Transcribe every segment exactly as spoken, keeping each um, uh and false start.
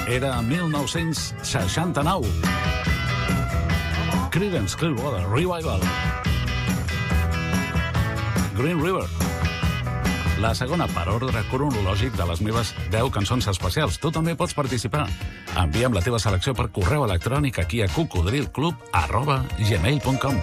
Era mil nou-cents seixanta-nou. Creedence Clearwater Revival. Green River. La segona per ordre cronològic de les meves deu cançons especials. Tu també pots participar. Envia'm la teva selecció per correu electrònic aquí a cocodrilclub arroba gmail punt com.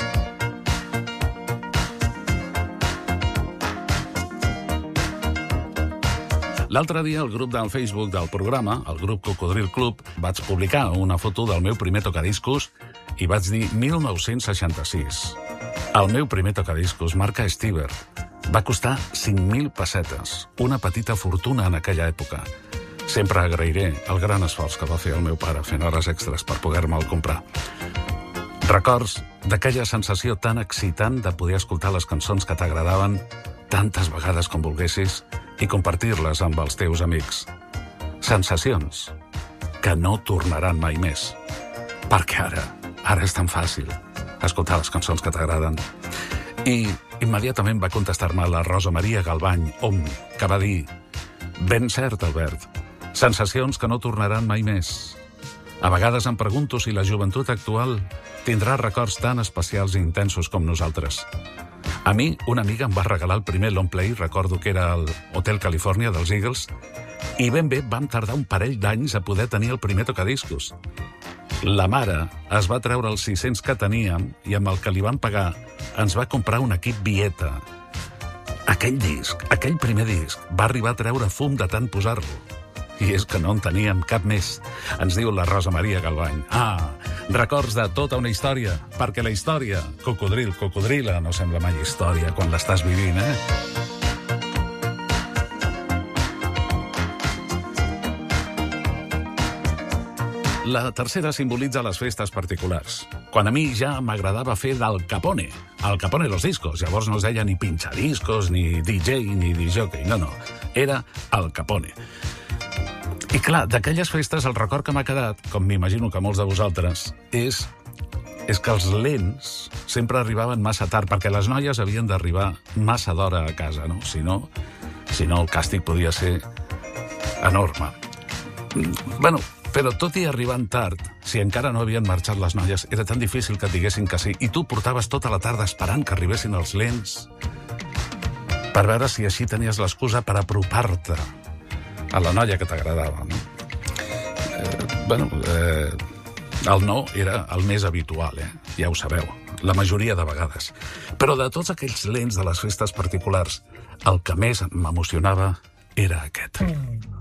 L'altre dia, al grup del Facebook del programa, el grup Cocodril Club, vaig publicar una foto del meu primer tocadiscos i vaig dir mil nou-cents seixanta-sis. El meu primer tocadiscos, marca Stiver, va costar cinc mil pessetes, una petita fortuna en aquella època. Sempre agrairé el gran esforç que va fer el meu pare fent hores extres per poder-me'l comprar. Records d'aquella sensació tan excitant de poder escoltar les cançons que t'agradaven tantes vegades com volguessis i compartir-les amb els teus amics. Sensacions que no tornaran mai més. Perquè ara, ara és tan fàcil escoltar les cançons que t'agraden. I immediatament va contestar-me la Rosa Maria Galvany, hom, que va dir: ben cert, Albert, sensacions que no tornaran mai més. A vegades em pregunto si la joventut actual tindrà records tan especials i intensos com nosaltres. A mi, una amiga em va regalar el primer long play, recordo que era el Hotel California dels Eagles, i ben bé vam tardar un parell d'anys a poder tenir el primer tocadiscos. La mare es va treure els sis-cents que teníem i amb el que li van pagar ens va comprar un equip Vieta. Aquell disc, aquell primer disc, va arribar a treure fum de tant posar-lo. I és que no en teníem cap més, ens diu la Rosa Maria Galvany. Ah, records de tota una història, perquè la història, cocodril, cocodrila, no sembla mai història quan l'estàs vivint, eh? La tercera simbolitza les festes particulars. Quan a mi ja m'agradava fer d'Al Capone. Al Capone los discos. Llavors no es deia ni pinchadiscos, ni D J, ni disjockey. No, no. Era Al Capone. I clar, d'aquelles festes el record que m'ha quedat, com m'imagino que molts de vosaltres, és, és que els lents sempre arribaven massa tard, perquè les noies havien d'arribar massa d'hora a casa, no? Si no, si no el càstig podia ser enorme. Bueno, però tot i arribant tard, si encara no havien marxat les noies, era tan difícil que et diguessin que sí, i tu portaves tota la tarda esperant que arribessin els lents per veure si així tenies l'excusa per apropar-te a la noia que t'agradava, no? Eh, bueno, eh, el no era el més habitual, eh? Ja ho sabeu, la majoria de vegades. Però de tots aquells lents de les festes particulars, el que més m'emocionava era aquest. Mm.